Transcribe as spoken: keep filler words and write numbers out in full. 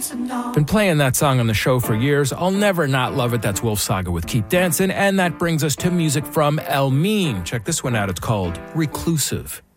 Been playing that song on the show for years. I'll never not love it. That's Wolf Saga with Keep Dancing. And that brings us to music from El Mean. Check this one out. It's called Reclusive.